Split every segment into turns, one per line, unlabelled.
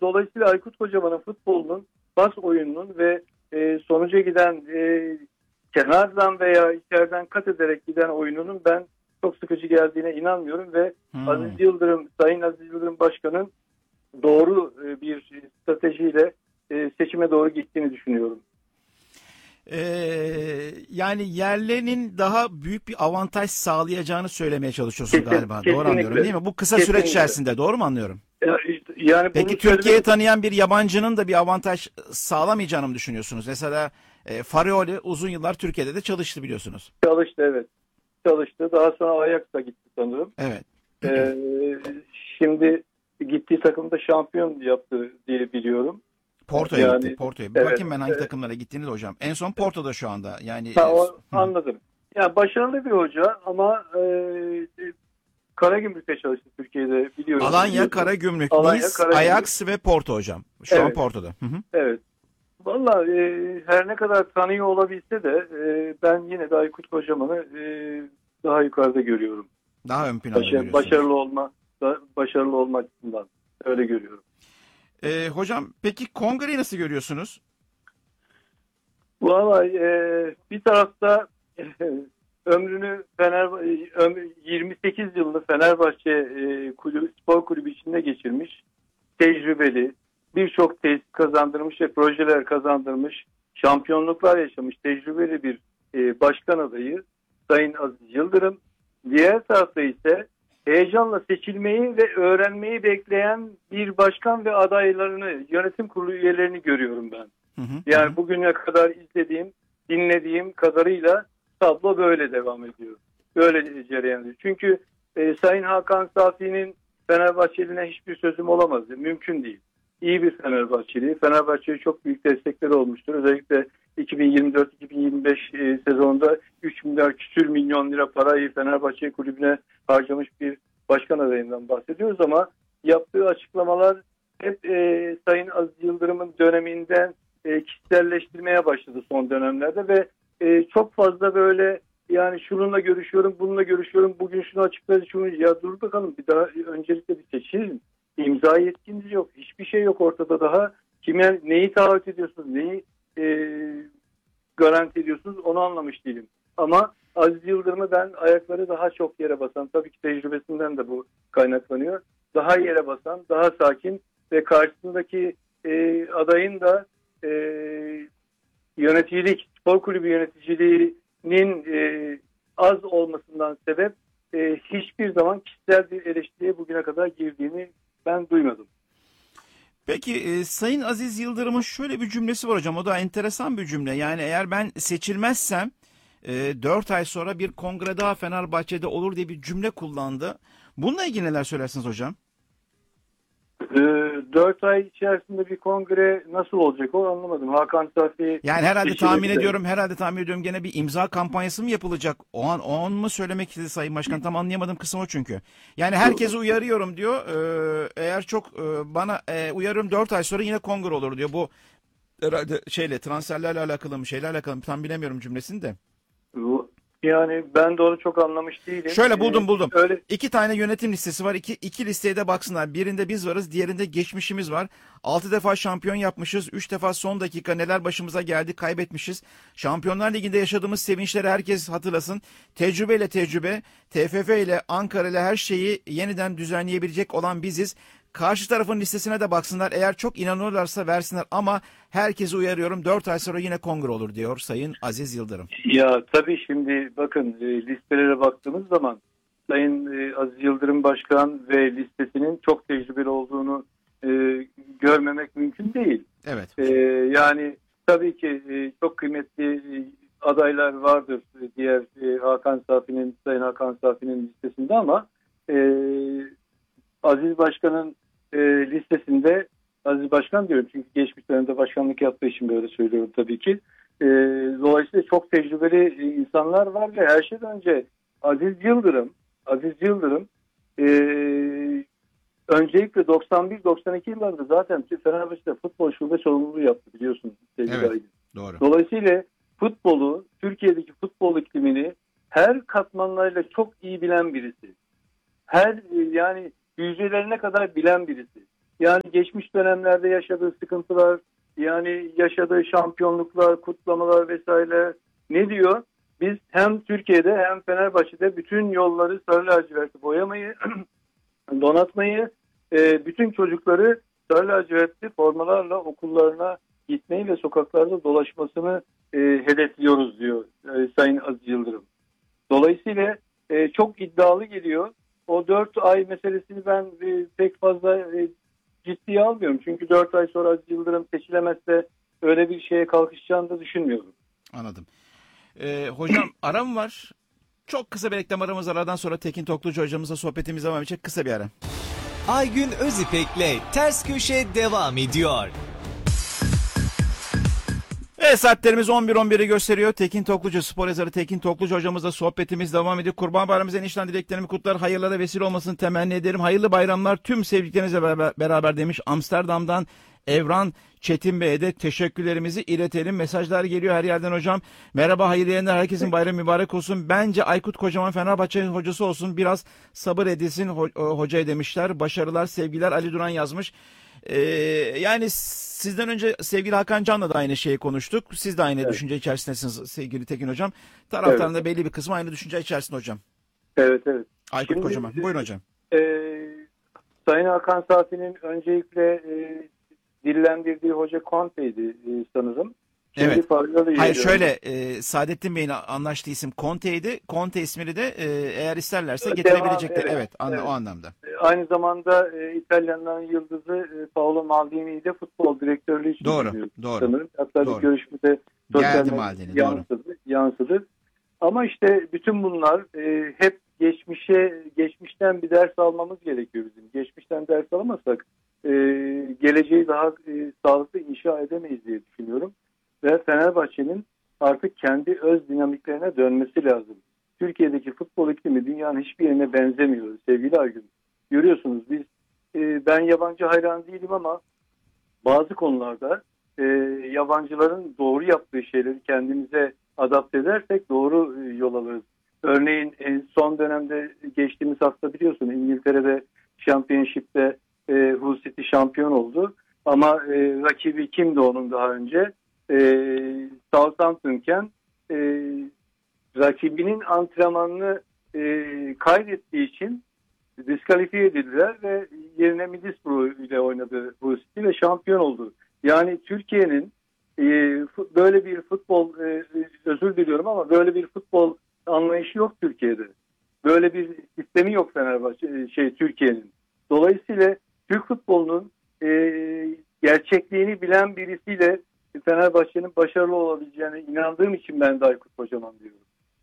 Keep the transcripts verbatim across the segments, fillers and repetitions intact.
dolayısıyla Aykut Kocaman'ın futbolunun, pas oyununun ve e, sonuca giden e, kenardan veya içeriden kat ederek giden oyununun ben çok sıkıcı geldiğine inanmıyorum ve
Hmm.
Aziz Yıldırım, Sayın Aziz Yıldırım Başkan'ın doğru e, bir stratejiyle e, seçime doğru gittiğini düşünüyorum.
Ee, yani yerlerinin daha büyük bir avantaj sağlayacağını söylemeye çalışıyorsun
Kesin,
galiba. Doğru
kesinlikle.
anlıyorum değil mi? Bu kısa
Kesinlikle.
süreç içerisinde doğru mu anlıyorum?
Ya işte, yani
Peki
bunu
Türkiye'yi
söylemek...
tanıyan bir yabancının da bir avantaj sağlamayacağını mı düşünüyorsunuz? Mesela e, Farioli uzun yıllar Türkiye'de de çalıştı biliyorsunuz.
Çalıştı, evet. Çalıştı. Daha sonra Ajax'a gitti sanırım.
Evet.
Ee, şimdi gittiği takımda şampiyon yaptı diye biliyorum.
Porto'ya
Yani,
gitti. Porto'ya. Bir
evet,
bakayım ben hangi
evet.
takımlara gittiğini de hocam. En son Porto'da şu anda. Yani
Ha, o,
e,
anladım. Yani başarılı bir hoca ama e, Karagümrük'te çalıştı Türkiye'de biliyorum.
Alanya,
biliyorsun.
Karagümrük,
Alanya,
Nice,
Karagümrük.
Ajax ve Porto hocam. Şu an
Evet.
Porto'da. Hı hı.
Evet. Vallahi e, her ne kadar tanıyor olabilse de e, ben yine de Aykut Kocaman'ı e, daha yukarıda görüyorum.
Daha ön planda
Başar,
görüyorsunuz.
başarılı olma, da, başarılı olma açısından öyle görüyorum.
Ee, hocam peki kongreyi nasıl görüyorsunuz?
Vallahi e, bir tarafta e, ömrünü Fener ömrü, yirmi sekiz yılını Fenerbahçe e, kulübü, spor kulübü içinde geçirmiş, tecrübeli, birçok tesis kazandırmış ve projeler kazandırmış, şampiyonluklar yaşamış tecrübeli bir e, başkan adayı Sayın Aziz Yıldırım. Diğer tarafta ise heyecanla seçilmeyi ve öğrenmeyi bekleyen bir başkan ve adaylarını, yönetim kurulu üyelerini görüyorum ben.
Hı hı,
Yani
hı.
bugüne kadar izlediğim, dinlediğim kadarıyla tablo böyle devam ediyor. Böyle cereyan ediyor. Çünkü e, Sayın Hakan Safi'nin Fenerbahçeli'ne hiçbir sözüm olamaz. Mümkün değil. İyi bir Fenerbahçeli. Fenerbahçe'ye çok büyük destekleri olmuştur. Özellikle iki bin yirmi dört iki bin yirmi beş e, sezonunda üç milyar küsür milyon lira parayı Fenerbahçe kulübüne harcamış bir başkan adayından bahsediyoruz ama yaptığı açıklamalar hep e, Sayın Aziz Yıldırım'ın döneminden e, kişiselleştirmeye başladı son dönemlerde ve e, çok fazla böyle yani şununla görüşüyorum, bununla görüşüyorum, bugün şunu açıkladı, şunu ya dur bakalım bir daha öncelikle bir seçelim. İmza yetkiniz yok, hiçbir şey yok ortada daha. Kime neyi taahhüt ediyorsunuz, neyi e, garanti ediyorsunuz onu anlamış değilim. Ama Aziz Yıldırım'ı ben ayakları daha çok yere basan, tabii ki tecrübesinden de bu kaynaklanıyor. Daha yere basan, daha sakin ve karşısındaki e, adayın da e, yöneticilik, spor kulübü yöneticiliğinin e, az olmasından sebep e, hiçbir zaman kişisel bir eleştiriye bugüne kadar girdiğini ben duymadım.
Peki e, Sayın Aziz Yıldırım'ın şöyle bir cümlesi var hocam. O da enteresan bir cümle. Yani eğer ben seçilmezsem e, dört ay sonra bir kongre daha Fenerbahçe'de olur diye bir cümle kullandı. Bununla ilgili neler söylersiniz hocam?
dört ay içerisinde bir kongre nasıl olacak o anlamadım. Hakan Safi
Yani herhalde tahmin ediyorum, herhalde tahmin ediyorum gene bir imza kampanyası mı yapılacak? O an, o an mı söylemek istedi Sayın Başkan? Tam anlayamadım kısım o çünkü. Yani herkesi uyarıyorum diyor. Ee, eğer çok e, bana e, uyarıyorum dört ay sonra yine kongre olur diyor. Bu herhalde şeyle transferlerle alakalı mı şeyle alakalı mı tam bilemiyorum cümlesini de.
Yani ben de onu çok anlamış değilim.
Şöyle buldum buldum.
Ee, öyle...
İki tane yönetim listesi var. İki, iki listeye de baksınlar. Birinde biz varız. Diğerinde geçmişimiz var. Altı defa şampiyon yapmışız. Üç defa son dakika neler başımıza geldi kaybetmişiz. Şampiyonlar Ligi'nde yaşadığımız sevinçleri herkes hatırlasın. Tecrübeyle tecrübe, T F F ile Ankara ile her şeyi yeniden düzenleyebilecek olan biziz. Karşı tarafın listesine de baksınlar. Eğer çok inanıyorlarsa versinler ama herkesi uyarıyorum dört ay sonra yine kongre olur diyor Sayın Aziz Yıldırım.
Ya tabii şimdi bakın e, listelere baktığımız zaman Sayın e, Aziz Yıldırım Başkan ve listesinin çok tecrübeli olduğunu e, görmemek mümkün değil.
Evet.
E, yani tabii ki e, çok kıymetli e, adaylar vardır e, diğer e, Hakan Safi'nin, Sayın Hakan Safi'nin listesinde ama e, Aziz Başkan'ın e, listesinde Aziz Başkan diyorum çünkü geçmiş dönemde başkanlık yaptığı için böyle söylüyorum tabii ki. E, dolayısıyla çok tecrübeli insanlar var ve her şeyden önce Aziz Yıldırım Aziz Yıldırım e, öncelikle doksan bir doksan iki yıllarında zaten Fenerbahçe'de futbol şube sorumluluğu yaptı biliyorsunuz.
Evet, doğru.
Dolayısıyla futbolu, Türkiye'deki futbol iklimini her katmanlarıyla çok iyi bilen birisi. Her yani yüzdelerine kadar bilen birisi. Yani geçmiş dönemlerde yaşadığı sıkıntılar, yani yaşadığı şampiyonluklar, kutlamalar vesaire ne diyor? Biz hem Türkiye'de hem Fenerbahçe'de bütün yolları sarı lacivertli boyamayı, donatmayı, e, bütün çocukları sarı lacivertli formalarla okullarına gitmeyi ve sokaklarda dolaşmasını e, hedefliyoruz diyor e, Sayın Aziz Yıldırım. Dolayısıyla e, çok iddialı geliyor. O dört ay meselesini ben e, pek fazla e, ciddiye almıyorum. Çünkü dört ay sonra Aziz Yıldırım seçilemezse öyle bir şeye kalkışacağını da düşünmüyorum.
Anladım. Ee, hocam aram var. Çok kısa bir reklam aramız, aradan sonra Tekin Toklucu hocamızla sohbetimiz devam edecek. Kısa bir ara.
Aygün Özipek'le Ters Köşe devam ediyor.
Evet, saatlerimiz on bir on biri gösteriyor. Tekin Toklucu, spor yazarı Tekin Toklucu hocamızla sohbetimiz devam ediyor. Kurban Bayramımızın en içten dileklerimi kutlar. Hayırlara vesile olmasını temenni ederim. Hayırlı bayramlar tüm sevdiklerinizle beraber, beraber demiş. Amsterdam'dan Evran Çetin Bey'e de teşekkürlerimizi iletelim. Mesajlar geliyor her yerden hocam. Merhaba, hayırlı yayınlar, herkesin bayramı mübarek olsun. Bence Aykut Kocaman Fenerbahçe hocası olsun. Biraz sabır edilsin ho- hocaya demişler. Başarılar, sevgiler. Ali Duran yazmış. Ee, yani sizden önce sevgili Hakan Can'la da aynı şeyi konuştuk. Siz de aynı
Evet.
düşünce içerisindesiniz sevgili Tekin hocam. Taraftarın da
Evet.
belli bir kısmı aynı düşünce içerisinde hocam.
Evet, evet.
Aykut
Şimdi,
Kocaman. Buyurun hocam.
E, Sayın Hakan Safi'nin öncelikle e, dillendirdiği hoca Conte'ydi e, sanırım. Şimdi
Evet.
Faryalı'yı
Hayır
görüyorum.
şöyle e, Saadettin Bey'in anlaştığı isim Conte'ydi. Conte ismini de e, eğer isterlerse
Devam,
getirebilecekler.
evet,
Evet, anla,
evet.
o anlamda.
E, Aynı zamanda e, İtalyanların yıldızı e, Paolo Maldini'yi de futbol direktörlüğü için
Doğru,
biliyor
doğru,
sanırım. Hatta
doğru.
bir görüşmede sosyal
Geldi
medyada
Maldini, doğru.
yansıdı, yansıdı. Ama işte bütün bunlar e, hep geçmişe, geçmişten bir ders almamız gerekiyor bizim. Geçmişten ders alamazsak e, geleceği daha e, sağlıklı inşa edemeyiz diye düşünüyorum. Ve Fenerbahçe'nin artık kendi öz dinamiklerine dönmesi lazım. Türkiye'deki futbol iklimi dünyanın hiçbir yerine benzemiyor sevgili Aygün. Görüyorsunuz biz, e, ben yabancı hayran değilim ama bazı konularda e, yabancıların doğru yaptığı şeyleri kendimize adapte edersek doğru e, yol alırız. Örneğin en son dönemde geçtiğimiz hafta biliyorsun İngiltere'de Championship'te e, Hull City şampiyon oldu. Ama e, rakibi kimdi onun daha önce? E, Southampton'ken e, rakibinin antrenmanını e, kaydettiği için diskalifiye edildiler ve yerine Middlesbrough ile oynadı Hull City ve şampiyon oldu. Yani Türkiye'nin e, böyle bir futbol, e, özür diliyorum ama böyle bir futbol anlayışı yok Türkiye'de. Böyle bir sistemi yok Fenerbahçe şey Türkiye'nin. Dolayısıyla Türk futbolunun e, gerçekliğini bilen birisiyle Fenerbahçe'nin başarılı olabileceğine inandığım için ben de Aykut Kocaman diyorum.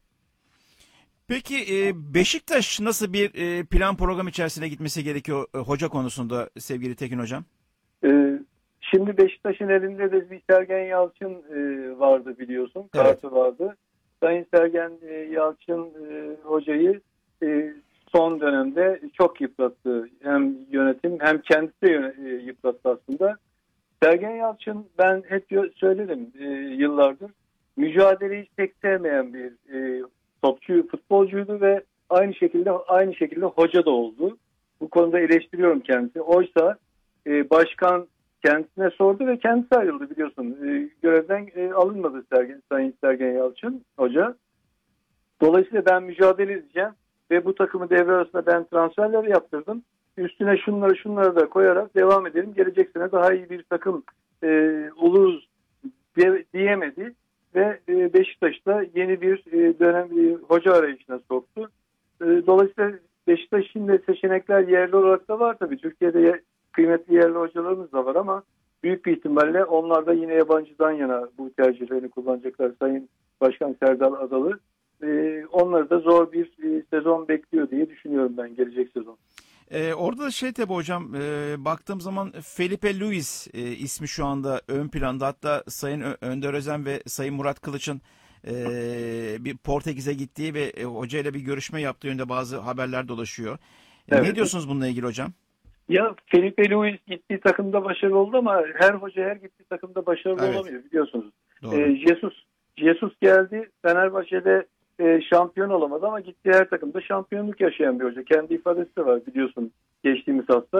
Peki e, Beşiktaş nasıl bir e, plan program içerisine gitmesi gerekiyor e, hoca konusunda sevgili Tekin hocam?
Ee, şimdi Beşiktaş'ın elinde de bir Sergen Yalçın e, vardı biliyorsun.
Evet.
Kartı vardı. Sayın Sergen e, Yalçın e, hocayı e, son dönemde çok yıprattı. Hem yönetim hem kendisi de yöne- e, yıprattı aslında. Sergen Yalçın, ben hep yo- söylerim e, yıllardır, mücadeleyi pek sevmeyen bir e, topçu, futbolcuydu ve aynı şekilde aynı şekilde hoca da oldu. Bu konuda eleştiriyorum kendisi. Oysa e, başkan kendisine sordu ve kendisi ayrıldı biliyorsun. E, görevden e, alınmadı Sergen, Sayın Sergen Yalçın hoca. Dolayısıyla ben mücadele edeceğim ve bu takımı devre arasında ben transferler yaptırdım. Üstüne şunları şunları da koyarak devam edelim. Gelecek sene daha iyi bir takım e, oluruz de, diyemedi ve e, Beşiktaş'ta yeni bir e, dönem bir hoca arayışına soktu. E, dolayısıyla Beşiktaş'ın da seçenekler yerli olarak da var tabii. Türkiye'de ye, kıymetli yerli hocalarımız da var ama büyük bir ihtimalle onlar da yine yabancıdan yana bu tercihlerini kullanacaklar. Sayın Başkan Serdar Adalı. E, onları da zor bir e, sezon bekliyor diye düşünüyorum ben, gelecek sezon.
Ee, orada da şey tabii hocam e, baktığım zaman Felipe Luis e, ismi şu anda ön planda. Hatta Sayın Ö- Önder Özen ve Sayın Murat Kılıç'ın e, bir Portekiz'e gittiği ve e, hocayla bir görüşme yaptığı yönde bazı haberler dolaşıyor. E,
Evet.
Ne diyorsunuz bununla ilgili hocam?
Ya Felipe Luis gittiği takımda başarılı oldu ama her hoca her gittiği takımda başarılı
Evet.
olamıyor biliyorsunuz.
Doğru.
Ee, Jesus Jesus geldi, Fenerbahçe'de e, şampiyon olamadı ama gittiği her takımda şampiyonluk yaşayan bir hoca. Kendi ifadesi de var biliyorsun geçtiğimiz hafta.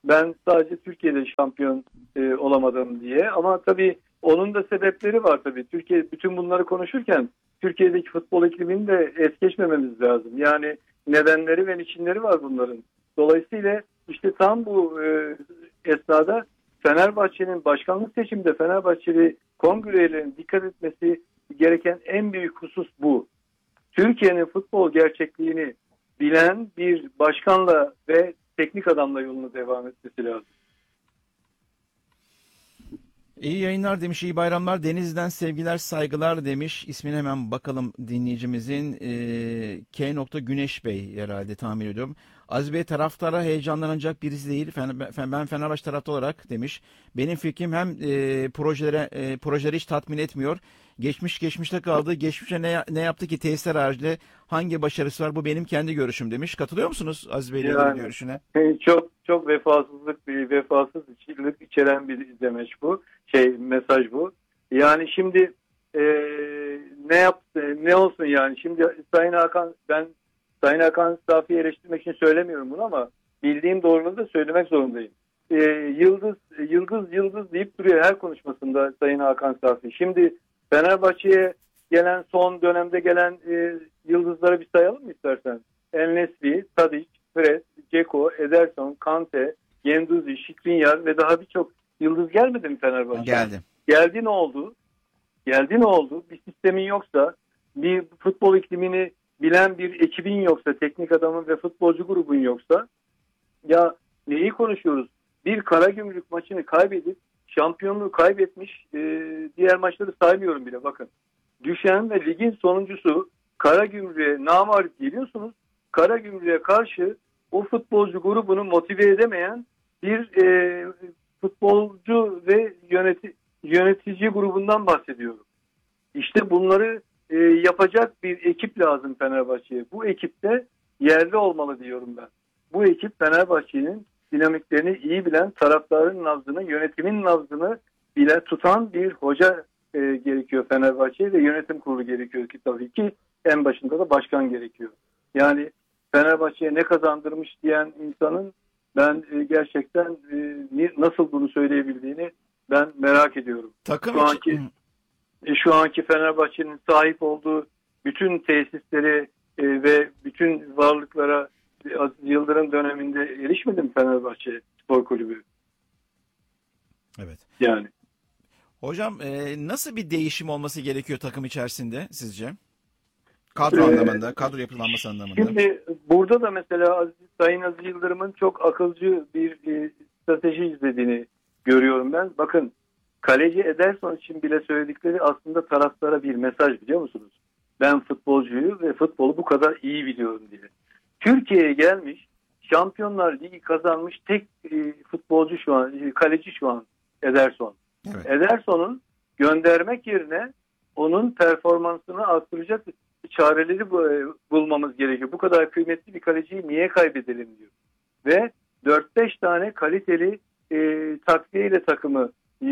Ben sadece Türkiye'de şampiyon e, olamadım diye. Ama tabii onun da sebepleri var tabii. Türkiye bütün bunları konuşurken Türkiye'deki futbol iklimini de es geçmememiz lazım. Yani nedenleri ve niçinleri var bunların. Dolayısıyla işte tam bu e, esnada Fenerbahçe'nin başkanlık seçiminde Fenerbahçeli kongre üyelerinin dikkat etmesi gereken en büyük husus bu. Türkiye'nin futbol gerçekliğini bilen bir başkanla ve teknik adamla yoluna devam etmesi lazım.
İyi yayınlar demiş, iyi bayramlar. Denizli'den sevgiler, saygılar demiş. İsmine hemen bakalım dinleyicimizin. Ee, K. Güneş Bey herhalde, tahmin ediyorum. Aziz Bey taraftara heyecanlanacak birisi değil. Ben Fenerbahçe tarafta olarak demiş. Benim fikrim hem e, projelere e, projeleri hiç tatmin etmiyor. Geçmiş geçmişte kaldı. Geçmişte ne, ne yaptı ki tesisler haricinde hangi başarısı var? Bu benim kendi görüşüm demiş. Katılıyor musunuz Aziz Bey'le yani, görüşüne?
Çok çok vefasızlık, bir vefasızlık içeren bir demeç bu. Şey mesaj bu. Yani şimdi e, ne yaptı, ne olsun yani. Şimdi Sayın Hakan, ben Sayın Hakan Safi'yi eleştirmek için söylemiyorum bunu ama bildiğim doğruluğunu da söylemek zorundayım. E, yıldız, yıldız, yıldız deyip duruyor her konuşmasında Sayın Hakan Safi. Şimdi Fenerbahçe'ye gelen, son dönemde gelen e, yıldızları bir sayalım mı istersen? El-Nesri, Tadic, Fred, Dzeko, Ederson, Kante, Guendouzi, Skriniar ve daha birçok yıldız gelmedi mi Fenerbahçe'ye?
Geldi.
Geldi, ne oldu? Geldi ne oldu? Bir sistemin yoksa, bir futbol iklimini bilen bir ekibin yoksa, teknik adamın ve futbolcu grubun yoksa, ya neyi konuşuyoruz? Bir Karagümrük maçını kaybedip şampiyonluğu kaybetmiş, e, diğer maçları saymıyorum bile, bakın. Düşen ve ligin sonuncusu Karagümrük'e namağlup geliyorsunuz. Karagümrük'e karşı o futbolcu grubunu motive edemeyen bir e, futbolcu ve yöneti, yönetici grubundan bahsediyorum. İşte bunları e, yapacak bir ekip lazım Fenerbahçe'ye. Bu ekipte yerli olmalı diyorum ben. Bu ekip Fenerbahçe'nin dinamiklerini iyi bilen, taraftarın nabzını, yönetimin nabzını bile tutan bir hoca e, gerekiyor Fenerbahçe'ye ve yönetim kurulu gerekiyor ki tabii ki en başında da başkan gerekiyor. Yani Fenerbahçe'ye ne kazandırmış diyen insanın ben e, gerçekten e, nasıl bunu söyleyebildiğini ben merak ediyorum.
Takım
şu anki e, şu anki Fenerbahçe'nin sahip olduğu bütün tesisleri e, ve bütün varlıklara Aziz Yıldırım döneminde erişmedi mi Fenerbahçe Spor Kulübü?
Evet.
Yani.
Hocam e, nasıl bir değişim olması gerekiyor takım içerisinde sizce? Kadro
ee,
anlamında, kadro yapılanması anlamında.
Şimdi burada da mesela Aziz, Sayın Aziz Yıldırım'ın çok akılcı bir e, strateji izlediğini görüyorum ben. Bakın, kaleci Ederson için bile söyledikleri aslında taraftara bir mesaj, biliyor musunuz? Ben futbolcuyu ve futbolu bu kadar iyi biliyorum diye. Türkiye'ye gelmiş, Şampiyonlar Ligi kazanmış tek e, futbolcu şu an, e, kaleci şu an Ederson.
Evet.
Ederson'un göndermek yerine onun performansını arttıracak çareleri bulmamız gerekiyor. Bu kadar kıymetli bir kaleciyi niye kaybedelim diyor. Ve dört beş tane kaliteli e, takviyeyle takımı e,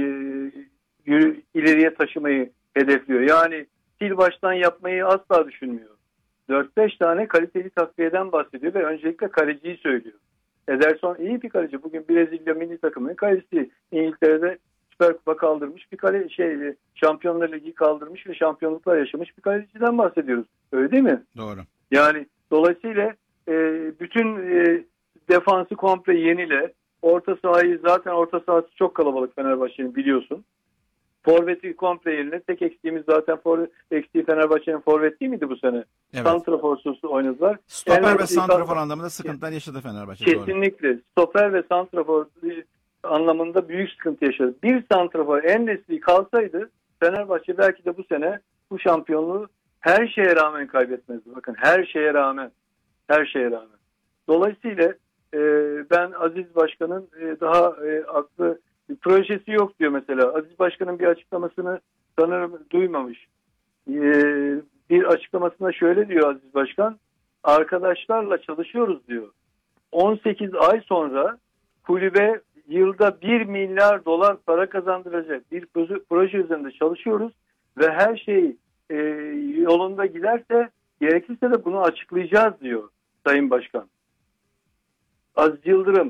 ileriye taşımayı hedefliyor. Yani sil baştan yapmayı asla düşünmüyor. dört beş tane kaliteli takviyeden bahsediyor ve öncelikle kaleciyi söylüyor. Ederson iyi bir kaleci. Bugün Brezilya milli takımının kalecisi. İngiltere'de Süper Kupa kaldırmış bir kale, şey, Şampiyonlar Ligi kaldırmış ve şampiyonluklar yaşamış bir kaleciden bahsediyoruz. Öyle değil mi?
Doğru.
Yani dolayısıyla e, bütün e, defansı komple yenile, orta sahayı, zaten orta sahası çok kalabalık Fenerbahçe'nin, biliyorsun. Forveti komple yenile. Tek eksiğimiz zaten forvet, eksiği Fenerbahçe'nin forvet değil miydi bu sene?
Evet.
Santraforsuz oynadılar.
Stoper
en
ve santrafor anlamında sıkıntılar yaşadı Fenerbahçe.
Kesinlikle. Doğru. Stoper ve santrafor anlamında büyük sıkıntı yaşadı. Bir santrafor En-Nesyri kalsaydı Fenerbahçe belki de bu sene bu şampiyonluğu her şeye rağmen kaybetmezdi. Bakın, her şeye rağmen. Her şeye rağmen. Dolayısıyla e, ben Aziz Başkan'ın e, daha e, aklı projesi yok diyor mesela. Aziz Başkan'ın bir açıklamasını sanırım duymamış. E, bir açıklamasında şöyle diyor Aziz Başkan: arkadaşlarla çalışıyoruz diyor. on sekiz ay sonra kulübe yılda bir milyar dolar para kazandıracak bir proje üzerinde çalışıyoruz ve her şey e, yolunda giderse, gerekirse de bunu açıklayacağız diyor Sayın Başkan. Aziz Yıldırım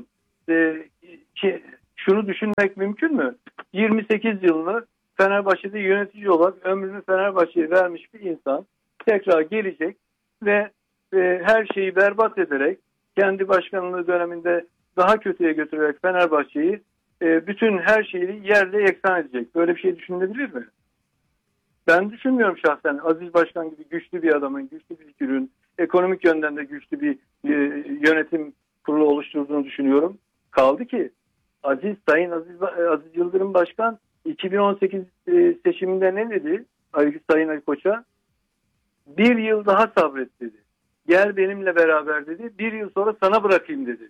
e, ki, şunu düşünmek mümkün mü? yirmi sekiz yılını Fenerbahçe'de yönetici olarak ömrünü Fenerbahçe'ye vermiş bir insan tekrar gelecek ve e, her şeyi berbat ederek kendi başkanlığı döneminde daha kötüye götürerek Fenerbahçe'yi e, bütün her şeyi yerle yeksan edecek. Böyle bir şey düşünülebilir mi? Ben düşünmüyorum şahsen. Aziz Başkan gibi güçlü bir adamın, güçlü bir figürün, ekonomik yönden de güçlü bir e, yönetim kurulu oluşturduğunu düşünüyorum. Kaldı ki Aziz Sayın Aziz, Aziz Yıldırım Başkan iki bin on sekiz e, seçiminde ne dedi? Sayın Ali Koç'a bir yıl daha sabret dedi. Gel benimle beraber dedi. Bir yıl sonra sana bırakayım dedi.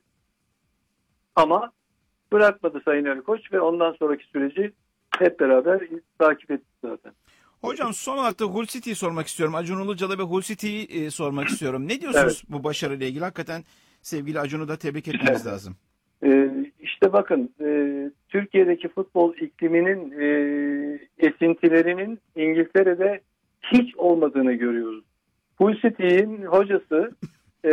Ama bırakmadı Sayın Ali Koç ve ondan sonraki süreci hep beraber takip ettik zaten.
Hocam son olarak da Hull City'yi sormak istiyorum. Acun Ilıcalı ve Hull City'yi e, sormak istiyorum. Ne diyorsunuz evet. bu başarıyla ilgili? Hakikaten sevgili Acun'u da tebrik etmemiz evet. lazım.
Ee, işte bakın e, Türkiye'deki futbol ikliminin e, esintilerinin İngiltere'de hiç olmadığını görüyoruz. Hull City'nin hocası e,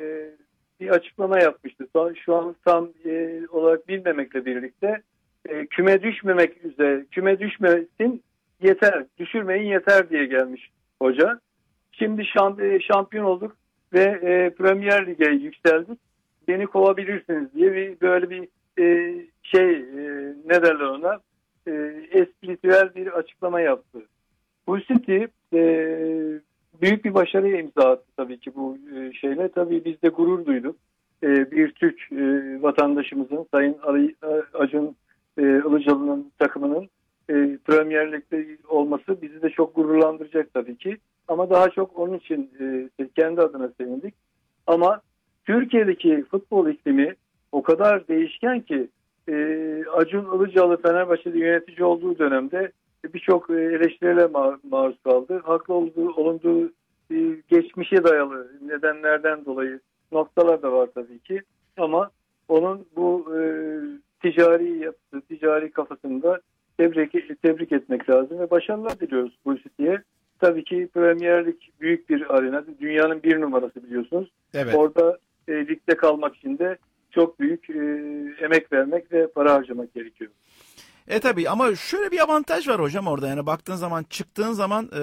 bir açıklama yapmıştı. Şu an tam e, olarak bilmemekle birlikte e, küme düşmemek üzere, küme düşmesin yeter, düşürmeyin yeter diye gelmiş hoca. Şimdi şampiyon olduk ve e, Premier Lig'e yükseldik. Beni kovabilirsiniz diye bir böyle bir e, şey e, ne derler ona e, espritüel bir açıklama yaptı. Hull City e, büyük bir başarıya imza attı tabii ki bu e, şeyle. Tabii biz de gurur duyduk. E, bir Türk e, vatandaşımızın Sayın Ali, Acun e, Ilıcalı'nın takımının e, Premier Lig'de olması bizi de çok gururlandıracak tabii ki. Ama daha çok onun için e, kendi adına sevindik. Ama Türkiye'deki futbol iklimi o kadar değişken ki e, Acun Ilıcalı Fenerbahçe'de yönetici olduğu dönemde birçok eleştirilere ma- maruz kaldı. Haklı olduğu, olunduğu e, geçmişe dayalı nedenlerden dolayı noktalar da var tabii ki. Ama onun bu e, ticari yapısı, ticari kafasında tebrik, tebrik etmek lazım ve başarılar diliyoruz bu City'ye. Tabii ki Premier Lig büyük bir arena. Dünyanın bir numarası biliyorsunuz. Evet. Orada e, ligde kalmak için de çok büyük e, emek vermek ve para harcamak gerekiyor.
E tabii ama şöyle bir avantaj var hocam orada, yani baktığın zaman çıktığın zaman e,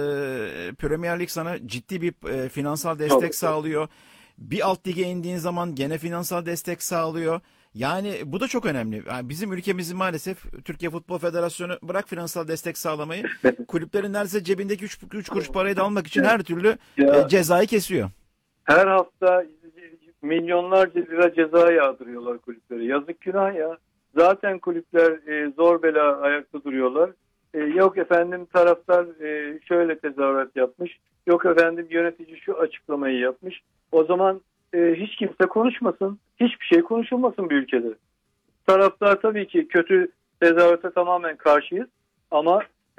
Premier Lig sana ciddi bir e, finansal destek Tabii. sağlıyor. Bir alt lige indiğin zaman gene finansal destek sağlıyor. Yani bu da çok önemli. Yani bizim ülkemizin maalesef Türkiye Futbol Federasyonu bırak finansal destek sağlamayı, kulüplerin neredeyse cebindeki üç kuruş parayı da almak için her türlü ya, e, cezayı kesiyor.
Her hafta milyonlarca lira ceza yağdırıyorlar kulüplere. Yazık günah ya. Zaten kulüpler e, zor bela ayakta duruyorlar. E, yok efendim taraftar e, şöyle tezahürat yapmış. Yok efendim yönetici şu açıklamayı yapmış. O zaman e, hiç kimse konuşmasın. Hiçbir şey konuşulmasın bir ülkede. Taraftar tabii ki kötü tezahürata tamamen karşıyız. Ama e,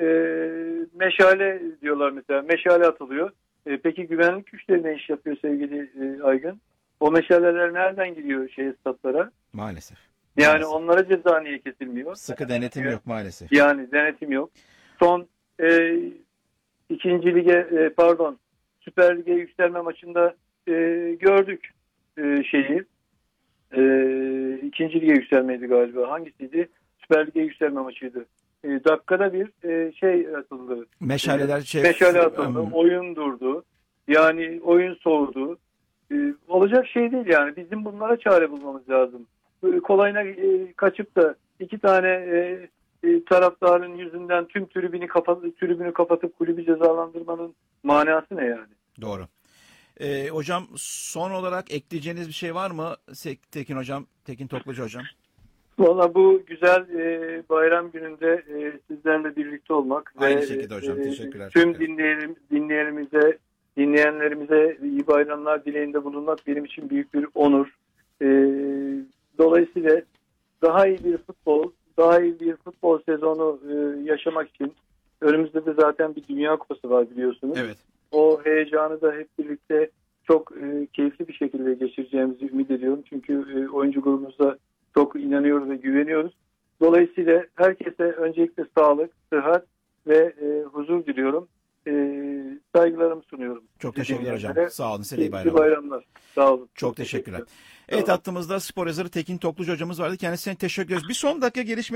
meşale diyorlar mesela. Meşale atılıyor. E, peki güvenlik güçleri ne iş yapıyor sevgili e, Aygın? O meşaleler nereden gidiyor şey statlara?
Maalesef.
Yani
maalesef.
Onlara ceza niye kesilmiyor?
Sıkı denetim yok maalesef.
Yani denetim yok. Son e, ikinci lige e, pardon Süper Lig'e yükselme maçında e, gördük e, şeyi. E, ikinci lige yükselmeydi galiba. Hangisiydi? Süper Lig'e yükselme maçıydı. E, dakikada bir e, şey atıldı.
Meşaleler şey.
Meşale atıldı. Um... Oyun durdu. Yani oyun soğudu. E, olacak şey değil yani. Bizim bunlara çare bulmamız lazım. Kolayına e, kaçıp da iki tane e, e, taraftarın yüzünden tüm tribünü kapatıp tribünü kapatıp kulübü cezalandırmanın manası ne yani?
Doğru. Ee, hocam son olarak ekleyeceğiniz bir şey var mı Tekin hocam, Tekin Toklucu hocam?
Valla bu güzel e, bayram gününde e, sizlerle birlikte olmak
Aynı
ve
şekilde hocam,
e,
teşekkürler.
Tüm dinleyelim, dinleyenlerimize dinleyenlerimize iyi bayramlar dileğinde bulunmak benim için büyük bir onur. E, dolayısıyla daha iyi bir futbol, daha iyi bir futbol sezonu e, yaşamak için önümüzde de zaten bir Dünya Kupası var biliyorsunuz.
Evet.
O heyecanı da hep birlikte çok e, keyifli bir şekilde geçireceğimizi ümit ediyorum. Çünkü e, oyuncu grubumuzda çok inanıyoruz ve güveniyoruz. Dolayısıyla herkese öncelikle sağlık, sıhhat ve e, huzur diliyorum. e, saygılarımı sunuyorum.
Çok teşekkürler hocam.
Dinleyenlere.
Sağ olun. Size iyi
İyi
bayramlar.
bayramlar. Sağ olun.
Çok teşekkürler.
teşekkürler.
Evet,
Sağ olun.
hattımızda spor yazarı Tekin Toklucu hocamız vardı. Kendisine teşekkür ederiz. Bir son dakika gelişme